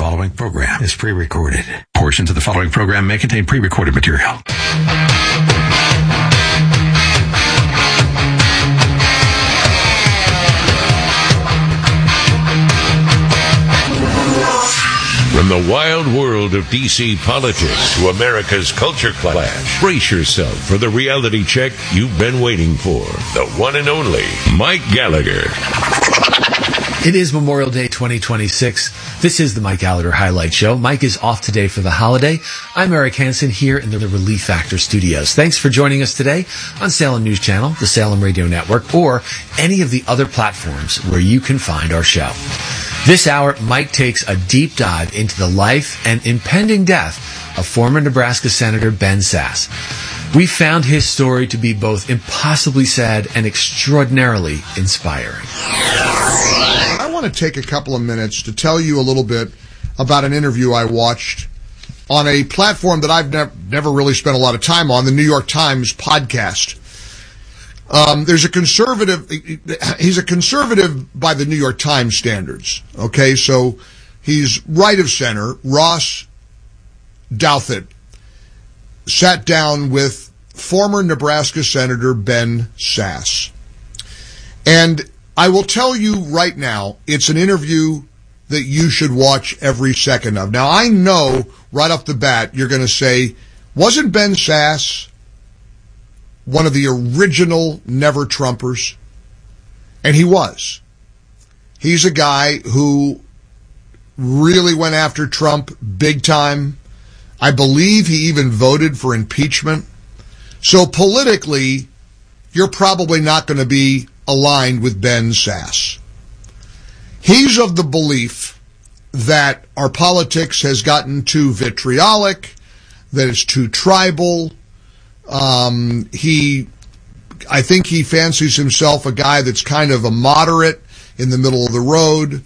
following program is pre-recorded. Portions of the following program may contain pre-recorded material. From the wild world of D.C. politics to America's culture clash, brace yourself for the reality check you've been waiting for. The one and only Mike Gallagher. It is Memorial Day 2026. This is the Mike Gallagher Highlight Show. Mike is off today for the holiday. I'm Eric Hansen here in the Relief Factor studios. Thanks for joining us today on Salem News Channel, the Salem Radio Network, or any of the other platforms where you can find our show. This hour, Mike takes a deep dive into the life and impending death of former Nebraska Senator Ben Sasse. We found his story to be both impossibly sad and extraordinarily inspiring. I want to take a couple of minutes to tell you a little bit about an interview I watched on a platform that I've never really spent a lot of time on, the New York Times podcast. There's a conservative, he's a conservative by the New York Times standards, okay? So he's right of center. Ross Douthat sat down with former Nebraska Senator Ben Sasse. And I will tell you right now, it's an interview that you should watch every second of. Now, I know right off the bat you're going to say, wasn't Ben Sasse one of the original never-Trumpers? And he was. He's a guy who really went after Trump big time. I believe he even voted for impeachment. So politically, you're probably not going to be aligned with Ben Sasse. He's of the belief that our politics has gotten too vitriolic, that it's too tribal. I think he fancies himself a guy that's kind of a moderate in the middle of the road.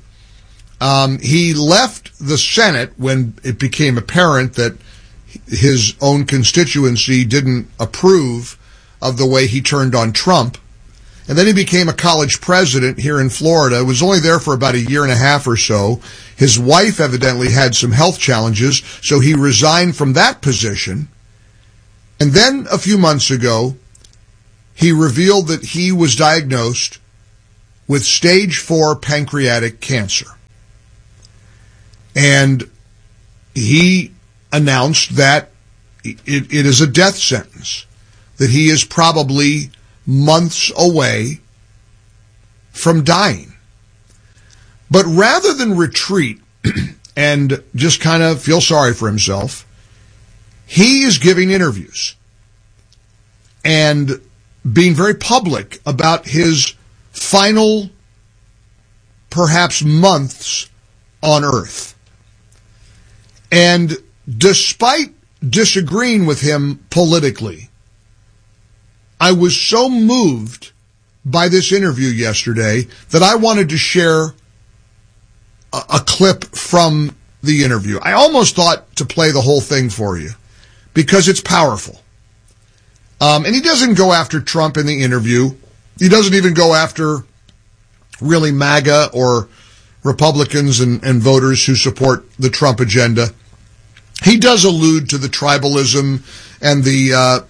He left the Senate when it became apparent that his own constituency didn't approve of the way he turned on Trump. And then he became a college president here in Florida. Was only there for about a year and a half or so. His wife evidently had some health challenges, so he resigned from that position. And then a few months ago, he revealed that he was diagnosed with stage 4 pancreatic cancer. And he announced that it is a death sentence, that he is probably months away from dying. But rather than retreat and just kind of feel sorry for himself, he is giving interviews and being very public about his final, perhaps months on Earth. And despite disagreeing with him politically, I was so moved by this interview yesterday that I wanted to share a clip from the interview. I almost thought to play the whole thing for you because it's powerful. And he doesn't go after Trump in the interview. He doesn't even go after really MAGA or Republicans and voters who support the Trump agenda. He does allude to the tribalism and the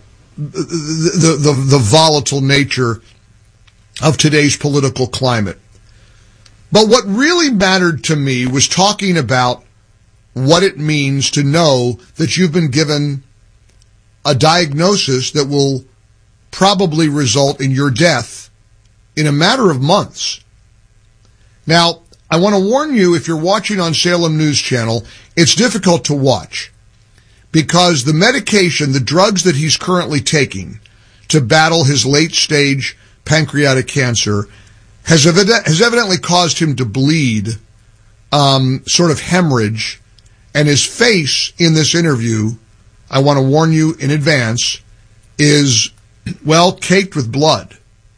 volatile nature of today's political climate. But what really mattered to me was talking about what it means to know that you've been given a diagnosis that will probably result in your death in a matter of months. Now, I want to warn you, if you're watching on Salem News Channel, it's difficult to watch because the medication, the drugs that he's currently taking to battle his late-stage pancreatic cancer has evidently caused him to bleed, sort of hemorrhage, and his face in this interview, I want to warn you in advance, is, well, caked with blood.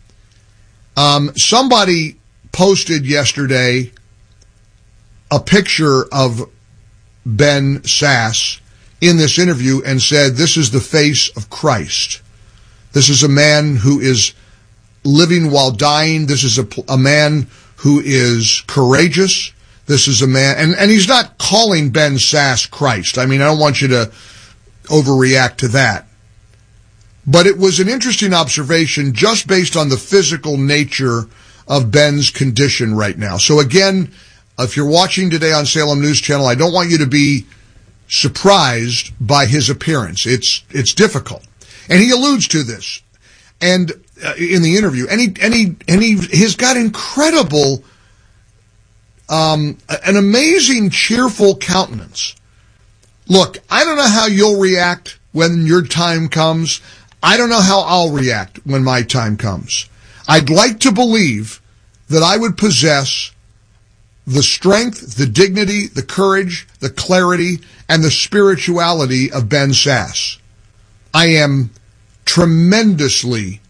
Somebody posted yesterday a picture of Ben Sasse in this interview and said, this is the face of Christ. This is a man who is living while dying. This is a man who is courageous. This is a man, and he's not calling Ben Sasse Christ. I mean, I don't want you to overreact to that. But it was an interesting observation just based on the physical nature of Ben's condition right now. So again, if you're watching today on Salem News Channel, I don't want you to be surprised by his appearance. It's difficult. And he alludes to this. And in the interview, he's got incredible, an amazing, cheerful countenance. Look, I don't know how you'll react when your time comes. I don't know how I'll react when my time comes. I'd like to believe that I would possess the strength, the dignity, the courage, the clarity, and the spirituality of Ben Sasse. I am tremendously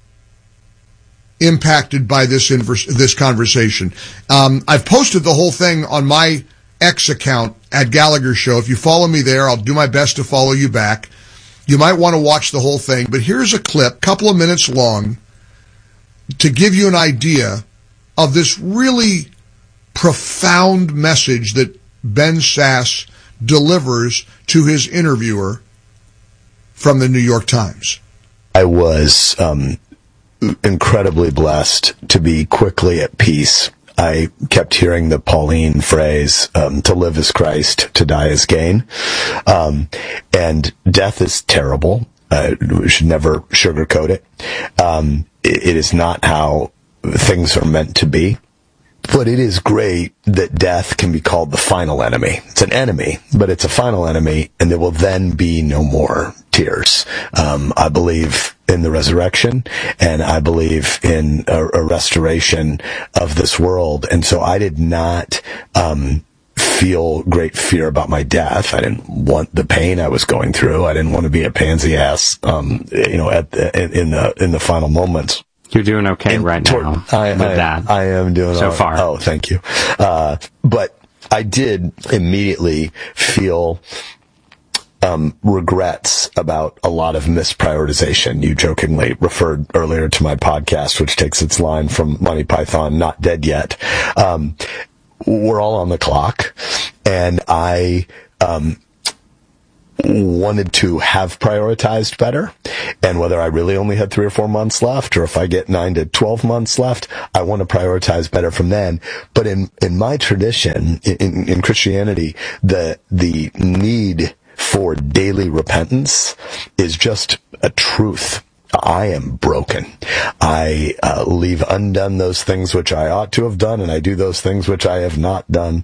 impacted by this conversation. I've posted the whole thing on my X account at Gallagher Show. If you follow me there, I'll do my best to follow you back. You might want to watch the whole thing, but here's a clip, couple of minutes long, to give you an idea of this really profound message that Ben Sasse delivers to his interviewer from the New York Times. I was incredibly blessed to be quickly at peace. I kept hearing the Pauline phrase, to live is Christ, to die is gain. And death is terrible. We should never sugarcoat it. It is not how things are meant to be. But it is great that death can be called the final enemy. It's an enemy, but it's a final enemy, and there will then be no more tears. I believe in the resurrection, and I believe in a restoration of this world. And so I did not feel great fear about my death. I didn't want the pain I was going through. I didn't want to be a pansy ass, in the final moments. You're doing okay right now with that. I am doing so far. Oh, thank you. But I did immediately feel regrets about a lot of misprioritization. You jokingly referred earlier to my podcast, which takes its line from Monty Python, Not Dead Yet. We're all on the clock, and I wanted to have prioritized better. And whether I really only had 3 or 4 months left, or if I get 9 to 12 months left, I want to prioritize better from then. But in my tradition, in Christianity, the need for daily repentance is just a truth. I am broken. I leave undone those things which I ought to have done, and I do those things which I have not done.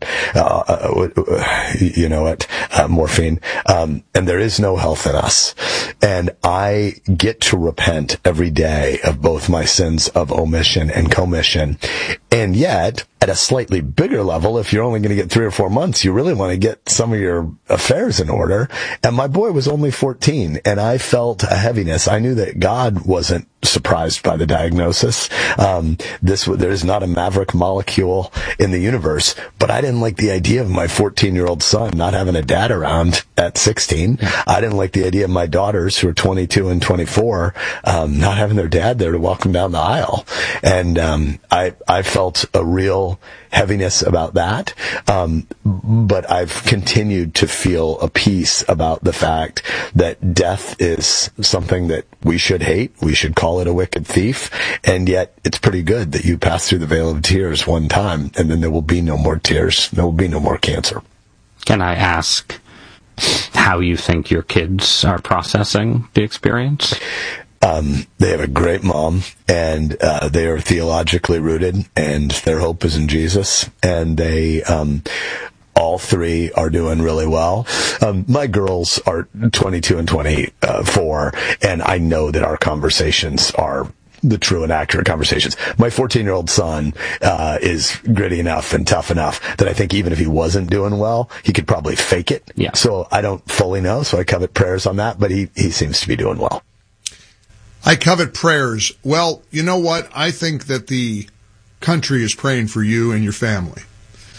Morphine. And there is no health in us. And I get to repent every day of both my sins of omission and commission. And yet, at a slightly bigger level, if you're only going to get 3 or 4 months, you really want to get some of your affairs in order. And my boy was only 14, and I felt a heaviness. I knew that God wasn't surprised by the diagnosis. There is not a maverick molecule in the universe, but I didn't like the idea of my 14-year-old son not having a dad around at 16. I didn't like the idea of my daughters, who are 22 and 24, not having their dad there to walk them down the aisle. And I felt a real heaviness about that. But I've continued to feel a peace about the fact that death is something that we should hate. We should call it a wicked thief. And yet it's pretty good that you pass through the vale of tears one time, and then there will be no more tears. There will be no more cancer. Can I ask how you think your kids are processing the experience? They have a great mom, and they are theologically rooted, and their hope is in Jesus, and they all 3 are doing really well. My girls are 22 and 24, and I know that our conversations are the true and accurate conversations. My 14-year-old son is gritty enough and tough enough that I think even if he wasn't doing well, he could probably fake it. Yeah. So I don't fully know, so I covet prayers on that, but he seems to be doing well. I covet prayers. Well, you know what? I think that the country is praying for you and your family.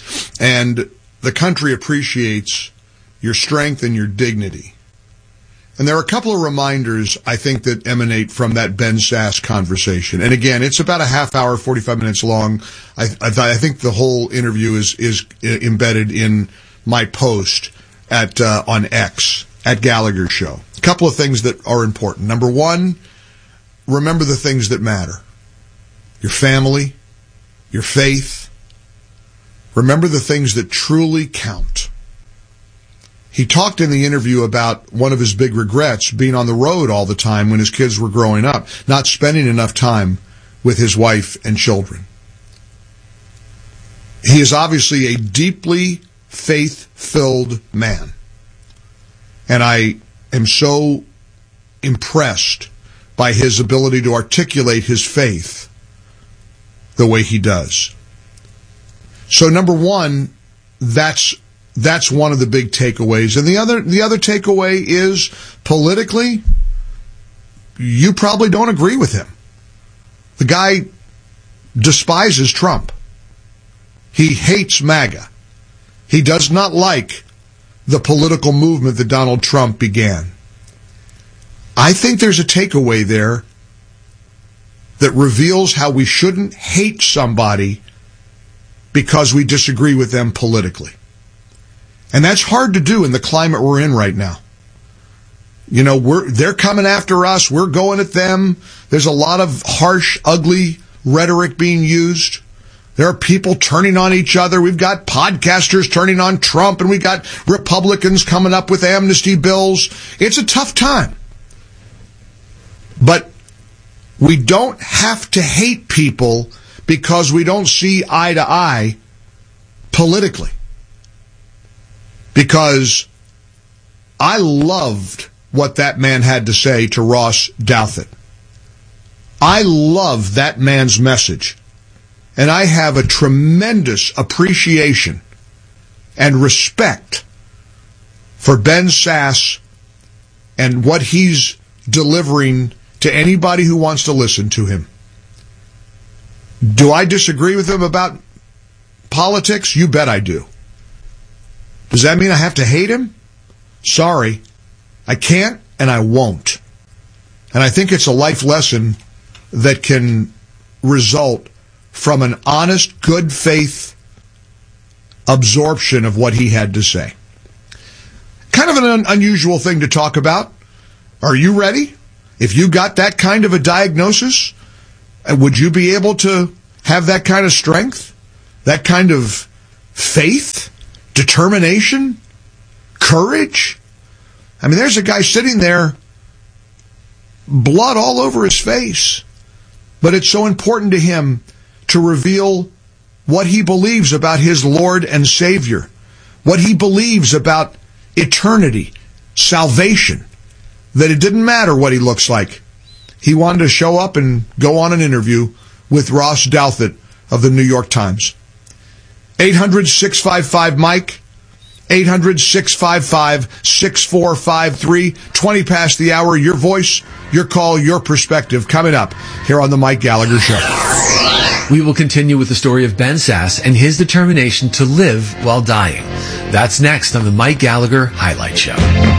And the country appreciates your strength and your dignity. And there are a couple of reminders, I think, that emanate from that Ben Sasse conversation. And again, it's about a half hour, 45 minutes long. I think the whole interview is embedded in my post on X at Gallagher Show. A couple of things that are important. Number one, remember the things that matter. Your family, your faith. Remember the things that truly count. He talked in the interview about one of his big regrets being on the road all the time when his kids were growing up, not spending enough time with his wife and children. He is obviously a deeply faith-filled man. And I am so impressed by his ability to articulate his faith the way he does. So number one, that's one of the big takeaways. And the other takeaway is, politically, you probably don't agree with him. The guy despises Trump. He hates MAGA. He does not like the political movement that Donald Trump began. I think there's a takeaway there that reveals how we shouldn't hate somebody because we disagree with them politically. And that's hard to do in the climate we're in right now. You know, they're coming after us. We're going at them. There's a lot of harsh, ugly rhetoric being used. There are people turning on each other. We've got podcasters turning on Trump, and we've got Republicans coming up with amnesty bills. It's a tough time. But we don't have to hate people because we don't see eye to eye politically. Because I loved what that man had to say to Ross Douthat. I love that man's message. And I have a tremendous appreciation and respect for Ben Sasse and what he's delivering to anybody who wants to listen to him. Do I disagree with him about politics? You bet I do. Does that mean I have to hate him? Sorry. I can't and I won't. And I think it's a life lesson that can result from an honest, good faith absorption of what he had to say. Kind of an unusual thing to talk about. Are you ready? If you got that kind of a diagnosis, would you be able to have that kind of strength? That kind of faith? Determination? Courage? I mean, there's a guy sitting there, blood all over his face. But it's so important to him to reveal what he believes about his Lord and Savior, what he believes about eternity, salvation, that it didn't matter what he looks like. He wanted to show up and go on an interview with Ross Douthat of the New York Times. 800-655-MIKE, 800-655-6453, 20 past the hour. Your voice, your call, your perspective coming up here on the Mike Gallagher Show. We will continue with the story of Ben Sasse and his determination to live while dying. That's next on the Mike Gallagher Highlight Show.